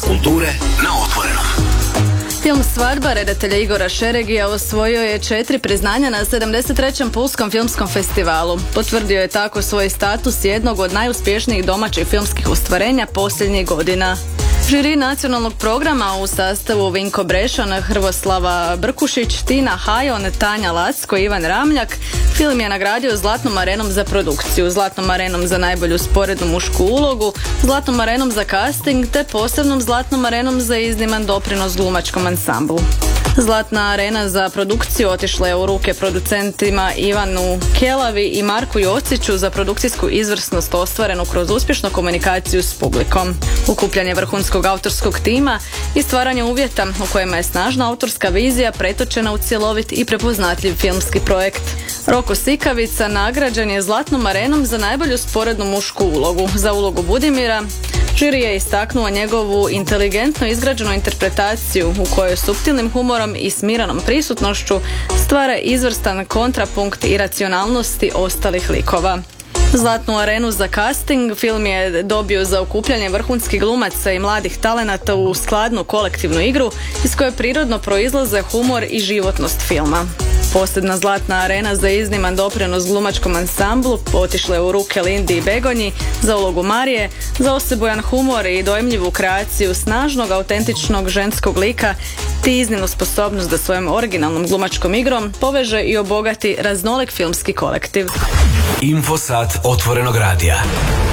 kulture na Otvorenom. Film Svadba redatelja Igora Šeregija osvojio je 4 priznanja na 73. Pulskom filmskom festivalu. Potvrdio je tako svoj status jednog od najuspješnijih domaćih filmskih ostvarenja posljednjih godina. Žiri nacionalnog programa u sastavu Vinko Brešan, Hrvoslava Brkušić, Tina Hajon, Tanja Lacko i Ivan Ramljak film je nagradio Zlatnom arenom za produkciju, Zlatnom arenom za najbolju sporednu mušku ulogu, Zlatnom arenom za casting te posebnom Zlatnom arenom za izniman doprinos glumačkom ansamblu. Zlatna arena za produkciju otišla je u ruke producentima Ivanu Kelavi i Marku Jociću za produkcijsku izvrsnost ostvarenu kroz uspješnu komunikaciju s publikom, okupljanje vrhunskog autorskog tima i stvaranje uvjeta u kojima je snažna autorska vizija pretočena u cjelovit i prepoznatljiv filmski projekt. Roko Sikavica nagrađen je Zlatnom arenom za najbolju sporednu mušku ulogu. Za ulogu Budimira žiri je istaknuo njegovu inteligentno izgrađenu interpretaciju u kojoj suptilnim humorom i smiranom prisutnošću stvara izvrstan kontrapunkt iracionalnosti ostalih likova. Zlatnu arenu za casting film je dobio za okupljanje vrhunskih glumaca i mladih talenata u skladnu kolektivnu igru iz koje prirodno proizlaze humor i životnost filma. Posebna Zlatna arena za izniman doprinos glumačkom ansamblu otišla je u ruke Lindi i Begonji za ulogu Marije, za osebujan humor i dojmljivu kreaciju snažnog, autentičnog ženskog lika te iznimnu sposobnost da svojom originalnom glumačkom igrom poveže i obogati raznolik filmski kolektiv. Infosat Otvorenog radija.